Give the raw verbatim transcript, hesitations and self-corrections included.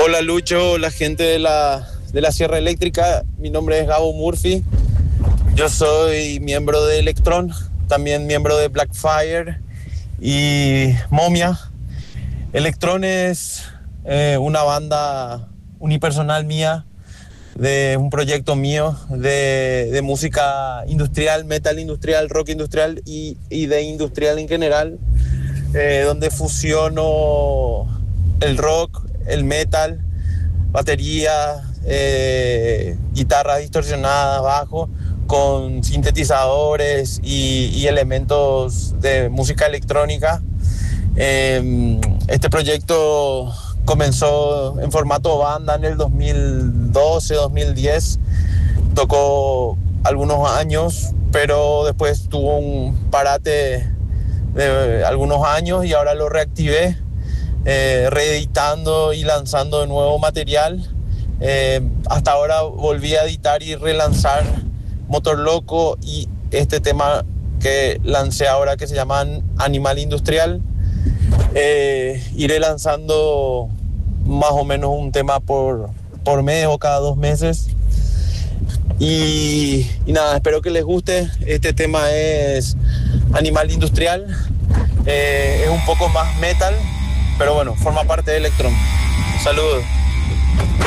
Hola Lucho, la gente de la, de la Sierra Eléctrica, mi nombre es Gabo Murphy, yo soy miembro de Electron, también miembro de Blackfire y Momia. Electron es eh, una banda unipersonal mía, de un proyecto mío de, de música industrial, metal industrial, rock industrial y, y de industrial en general, eh, donde fusiono el rock, el metal, batería, eh, guitarras distorsionadas, bajo, con sintetizadores y, y elementos de música electrónica. Eh, este proyecto comenzó en formato banda en el dos mil doce, dos mil diez, tocó algunos años, pero después tuvo un parate de algunos años y ahora lo reactivé, eh, reeditando y lanzando de nuevo material. Eh, hasta ahora volví a editar y relanzar Motor Loco y este tema que lancé ahora que se llama Animal Industrial. Eh, iré lanzando más o menos un tema por, por mes o cada dos meses. Y, y nada, espero que les guste. Este tema es Animal Industrial. Eh, es un poco más metal, pero bueno, forma parte de Electron. Saludos.